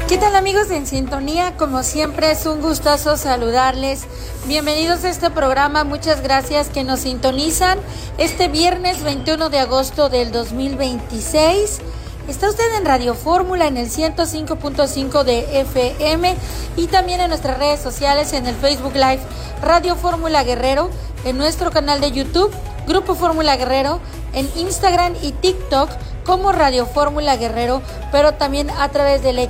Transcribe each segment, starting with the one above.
¿Qué tal, amigos en sintonía? Como siempre es un gustazo saludarles. Bienvenidos a este programa, muchas gracias que nos sintonizan este viernes 21 de agosto del 2026. Está usted en Radio Fórmula en el 105.5 de FM y también en nuestras redes sociales, en el Facebook Live Radio Fórmula Guerrero, en nuestro canal de YouTube Grupo Fórmula Guerrero, en Instagram y TikTok como Radio Fórmula Guerrero, pero también a través del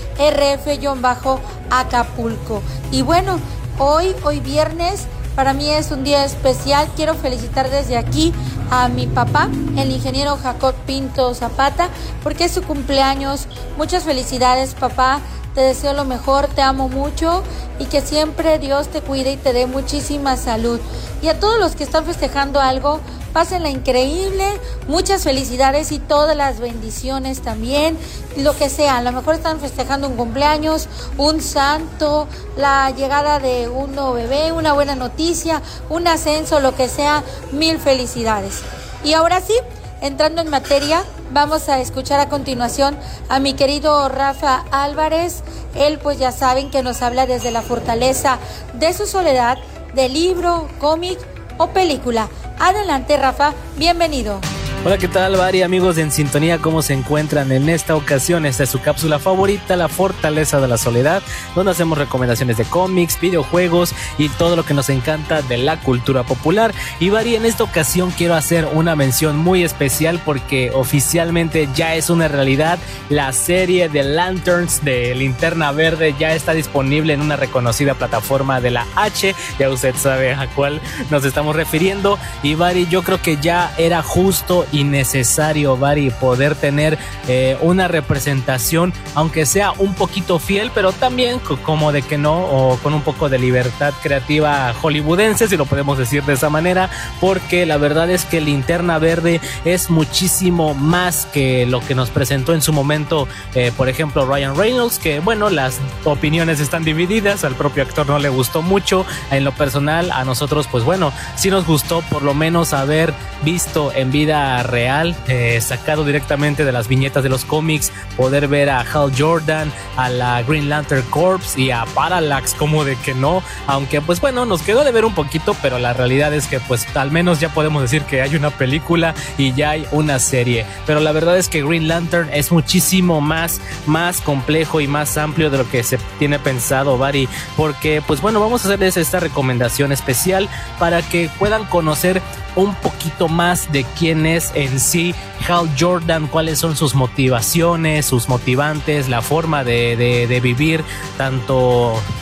XRF-Acapulco. Y bueno, hoy viernes, para mí es un día especial. Quiero felicitar desde aquí a mi papá, el ingeniero Jacob Pinto Zapata, porque es su cumpleaños. Muchas felicidades, papá. Te deseo lo mejor, te amo mucho y que siempre Dios te cuide y te dé muchísima salud. Y a todos los que están festejando algo, pásenla increíble, muchas felicidades y todas las bendiciones también, lo que sea. A lo mejor están festejando un cumpleaños, un santo, la llegada de un nuevo bebé, una buena noticia, un ascenso, lo que sea. Mil felicidades. Y ahora sí, entrando en materia, vamos a escuchar a continuación a mi querido Rafa Álvarez. Él, pues ya saben que nos habla desde la fortaleza de su soledad, de libro, cómic o película. Adelante, Rafa, bienvenido. Hola, ¿qué tal, Vari? Amigos en sintonía, ¿cómo se encuentran en esta ocasión? Esta es su cápsula favorita, La Fortaleza de la Soledad, donde hacemos recomendaciones de cómics, videojuegos y todo lo que nos encanta de la cultura popular. Y Vari, en esta ocasión quiero hacer una mención muy especial porque oficialmente ya es una realidad. La serie de Lanterns de Linterna Verde ya está disponible en una reconocida plataforma de la H. Ya usted sabe a cuál nos estamos refiriendo. Y Vari, yo creo que ya era justo y necesario, Vari, poder tener una representación, aunque sea un poquito fiel, pero también como de que no, o con un poco de libertad creativa hollywoodense, si lo podemos decir de esa manera, porque la verdad es que Linterna Verde es muchísimo más que lo que nos presentó en su momento, por ejemplo, Ryan Reynolds, que bueno, las opiniones están divididas, al propio actor no le gustó mucho, en lo personal a nosotros pues bueno, sí nos gustó por lo menos haber visto en vida real, sacado directamente de las viñetas de los cómics, poder ver a Hal Jordan, a la Green Lantern Corps y a Parallax, como de que no, aunque pues bueno, nos quedó de ver un poquito, pero la realidad es que pues al menos ya podemos decir que hay una película y ya hay una serie, pero la verdad es que Green Lantern es muchísimo más complejo y más amplio de lo que se tiene pensado, Vari, porque pues bueno, vamos a hacerles esta recomendación especial para que puedan conocer un poquito más de quién es en sí Hal Jordan, cuáles son sus motivaciones, sus motivantes, la forma de vivir tanto